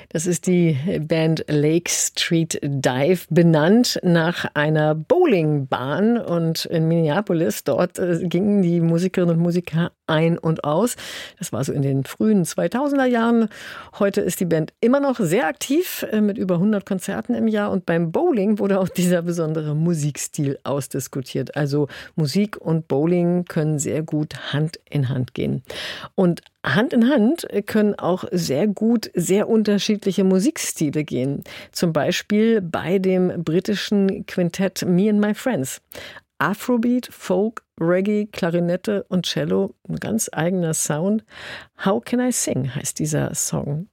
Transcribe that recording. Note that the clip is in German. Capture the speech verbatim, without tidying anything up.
Das ist die Band Lake Street Dive, benannt nach einer Bowlingbahn. Und in Minneapolis, dort äh, gingen die Musikerinnen und Musiker ein und aus. Das war so in den frühen zweitausender Jahren. Heute ist die Band immer noch sehr aktiv, äh, mit über hundert Konzerten im Jahr. Und beim Bowling wurde auch dieser besondere Musikstil ausdiskutiert. Also Musik und Bowling können sehr gut Hand in Hand gehen. Und Hand in Hand können auch sehr gut sehr unterschiedliche Musikstile gehen. Zum Beispiel bei dem britischen Quintett Me and My Friends. Afrobeat, Folk, Reggae, Klarinette und Cello, ein ganz eigener Sound. How Can I Sing heißt dieser Song.